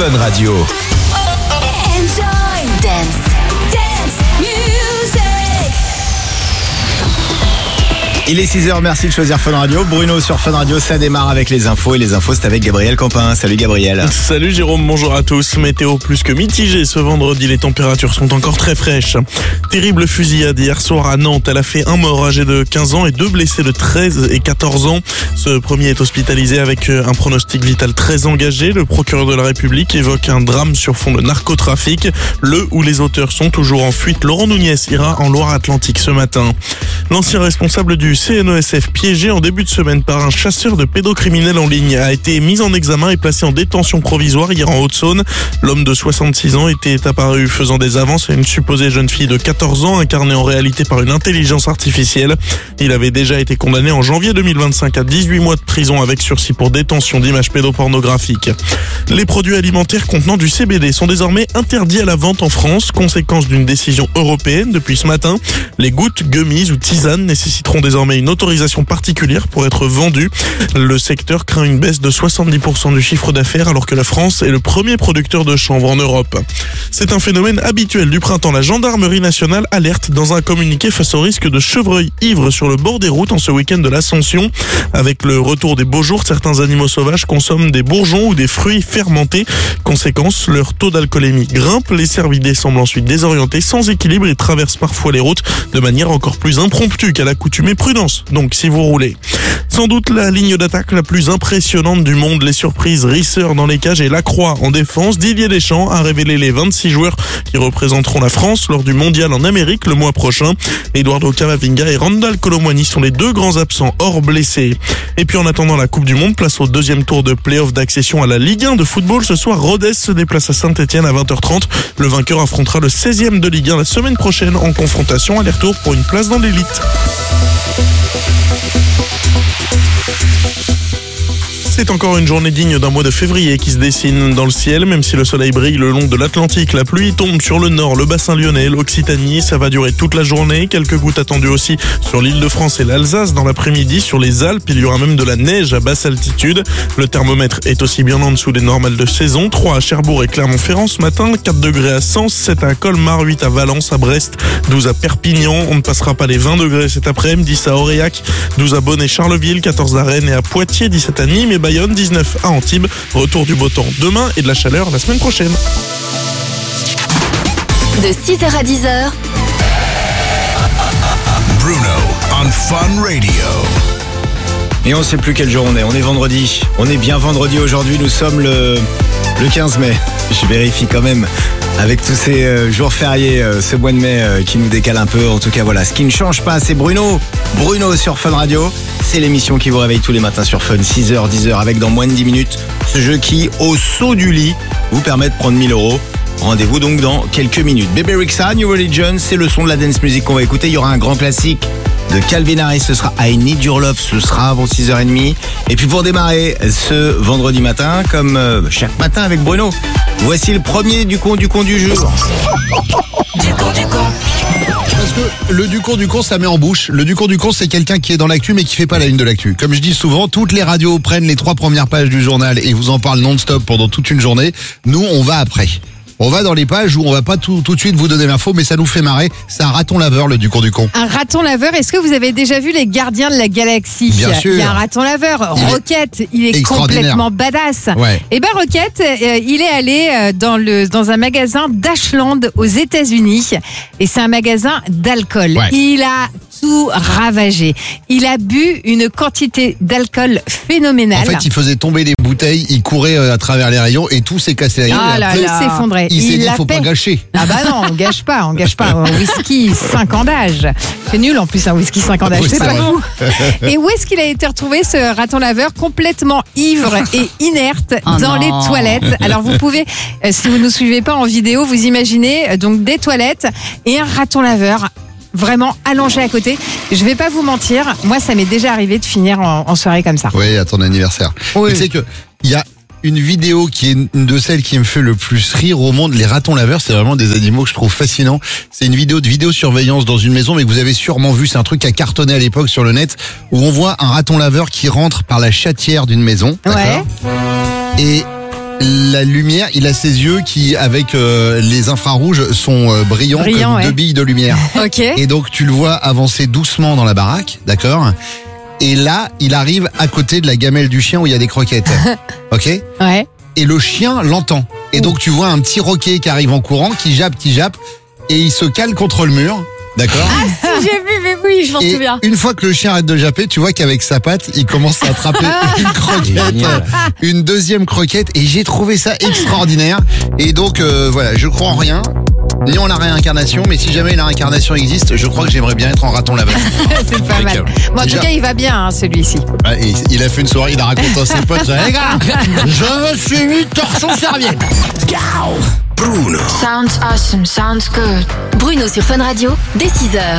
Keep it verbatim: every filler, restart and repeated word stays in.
Fun Radio. Enjoy dance, dance music. Il est six heures, merci de choisir Fun Radio. Bruno sur Fun Radio, ça démarre avec les infos. Et les infos, c'est avec Gabriel Campin. Salut Gabriel. Salut Jérôme, bonjour à tous. Météo plus que mitigée ce vendredi, les températures sont encore très fraîches. Terrible fusillade hier soir à Nantes. Elle a fait un mort âgé de quinze ans et deux blessés de treize et quatorze ans. Ce premier est hospitalisé avec un pronostic vital très engagé. Le procureur de la République évoque un drame sur fond de narcotrafic. Le ou les auteurs sont toujours en fuite. Laurent Nunez ira en Loire-Atlantique ce matin. L'ancien responsable du C N E S F, piégé en début de semaine par un chasseur de pédocriminels en ligne, a été mis en examen et placé en détention provisoire hier en Haute-Saône. L'homme de soixante-six ans était apparu faisant des avances à une supposée jeune fille de quatorze ans, incarnée en réalité par une intelligence artificielle. Il avait déjà été condamné en janvier deux mille vingt-cinq à dix-huit mois de prison avec sursis pour détention d'images pédopornographiques. Les produits alimentaires contenant du C B D sont désormais interdits à la vente en France, conséquence d'une décision européenne depuis ce matin. Les gouttes, gummies ou tisanes nécessiteront désormais une autorisation particulière pour être vendue. Le secteur craint une baisse de soixante-dix pour cent du chiffre d'affaires alors que la France est le premier producteur de chanvre en Europe. C'est un phénomène habituel du printemps. La gendarmerie nationale alerte dans un communiqué face au risque de chevreuils ivres sur le bord des routes en ce week-end de l'Ascension. Avec le retour des beaux jours, certains animaux sauvages consomment des bourgeons ou des fruits fermentés. Conséquence, leur taux d'alcoolémie grimpe. Les cervidés semblent ensuite désorientés, sans équilibre et traversent parfois les routes de manière encore plus impromptue qu'à l'accoutumée. Prudence, donc, si vous roulez. Sans doute la ligne d'attaque la plus impressionnante du monde. Les surprises risseurs dans les cages et Lacroix en défense. Didier Deschamps a révélé les vingt-six joueurs qui représenteront la France lors du mondial en Amérique le mois prochain. Eduardo Camavinga et Randal Kolo Muani sont les deux grands absents hors blessés. Et puis en attendant la Coupe du Monde, place au deuxième tour de play-off d'accession à la Ligue un de football. Ce soir, Rodez se déplace à Saint-Etienne à vingt heures trente. Le vainqueur affrontera le seizième de Ligue un la semaine prochaine en confrontation aller-retour pour une place dans l'élite. C'est encore une journée digne d'un mois de février qui se dessine dans le ciel. Même si le soleil brille le long de l'Atlantique, la pluie tombe sur le nord, le bassin lyonnais, l'Occitanie. Ça va durer toute la journée. Quelques gouttes attendues aussi sur l'Île-de-France et l'Alsace dans l'après-midi. Sur les Alpes, il y aura même de la neige à basse altitude. Le thermomètre est aussi bien en dessous des normales de saison. trois à Cherbourg et Clermont-Ferrand ce matin, quatre degrés à Sens, sept à Colmar, huit à Valence, à Brest, douze à Perpignan. On ne passera pas les vingt degrés cet après-midi, dix à Aurillac, douze à Bonn et Charleville, quatorze à Rennes et à Poitiers, dix-sept à Nîmes et Bayonne, dix-neuf à Antibes. Retour du beau temps demain et de la chaleur la semaine prochaine. De six heures à dix heures. Bruno on Fun Radio. Et on ne sait plus quel jour on est. On est vendredi. On est bien vendredi aujourd'hui. Nous sommes le, le quinze mai. Je vérifie quand même avec tous ces euh, jours fériés, euh, ce mois de mai euh, qui nous décale un peu. En tout cas, voilà. Ce qui ne change pas, c'est Bruno. Bruno sur Fun Radio. C'est l'émission qui vous réveille tous les matins sur Fun. six heures, dix heures avec dans moins de dix minutes. Ce jeu qui, au saut du lit, vous permet de prendre mille euros. Rendez-vous donc dans quelques minutes. Bébé Rexha, New Religion, c'est le son de la dance music qu'on va écouter. Il y aura un grand classique de Calvin Harris, ce sera I Need Your Love, ce sera avant six heures trente. Et puis pour démarrer ce vendredi matin, comme euh, chaque matin avec Bruno, voici le premier du con du con du jour. Du con du con. Parce que le du con du con, ça met en bouche. Le du con du con, c'est quelqu'un qui est dans l'actu mais qui fait pas la une de l'actu. Comme je dis souvent, toutes les radios prennent les trois premières pages du journal et vous en parlent non-stop pendant toute une journée. Nous, on va après. On va dans les pages où on va pas tout, tout de suite vous donner l'info, mais ça nous fait marrer. C'est un raton laveur, le du con du con. Un raton laveur, est-ce que vous avez déjà vu les Gardiens de la Galaxie? Bien sûr. Il y a un raton laveur, Il Rocket, il est extraordinaire. complètement badass. Ouais. Et ben Rocket, euh, il est allé euh, dans, le, dans un magasin d'Ashland aux États-Unis. Et c'est un magasin d'alcool. Ouais. Il a tout ravagé. Il a bu une quantité d'alcool phénoménale. En fait, il faisait tomber les bouteilles, il courait à travers les rayons et tout s'est cassé. Ah là Après, là. Tout s'effondrait. il s'est dit, l'a faut fait. pas gâcher. Ah bah non, on gâche pas, on gâche pas. Un whisky cinq ans d'âge. C'est nul en plus un whisky cinq ans d'âge, Oui, c'est c'est pas vrai. fou. Et où est-ce qu'il a été retrouvé ce raton laveur complètement ivre et inerte Oh dans non. les toilettes? Alors vous pouvez, euh, si vous ne nous suivez pas en vidéo, vous imaginez euh, donc des toilettes et un raton laveur vraiment allongé à côté. Je vais pas vous mentir, moi ça m'est déjà arrivé de finir en, en soirée comme ça. Oui, à ton anniversaire. Oui. Tu sais que il y a une vidéo qui est une de celles qui me fait le plus rire au monde. Les ratons laveurs, c'est vraiment des animaux que je trouve fascinants. C'est une vidéo de vidéosurveillance dans une maison, mais que vous avez sûrement vu. C'est un truc qui a cartonné à l'époque sur le net, où on voit un raton laveur qui rentre par la chatière d'une maison. Ouais. D'accord ? Et la lumière, il a ses yeux qui, avec euh, les infrarouges, sont euh, brillants Brillant, comme ouais. deux billes de lumière. Ok. Et donc tu le vois avancer doucement dans la baraque, d'accord ? Et là, il arrive à côté de la gamelle du chien où il y a des croquettes. Ok ? Ouais. Et le chien l'entend. Et donc tu vois un petit roquet qui arrive en courant, qui jappe, qui jappe, et il se cale contre le mur, d'accord ? Si, j'ai vu, mais oui, je m'en Et souviens. une fois que le chien arrête de japper, tu vois qu'avec sa patte, il commence à attraper une croquette, Génial. une deuxième croquette, et j'ai trouvé ça extraordinaire. Et donc euh, voilà, je crois en rien, ni en la réincarnation, mais si jamais la réincarnation existe, je crois que j'aimerais bien être en raton laveur. C'est pas mal. Bon, en tout Déjà- cas, il va bien, hein, celui-ci. Ouais, et il a fait une soirée, il a raconté à ses potes, les gars, je me suis mis torchon serviette. Sounds awesome, sounds good. Bruno sur Fun Radio, dès six heures.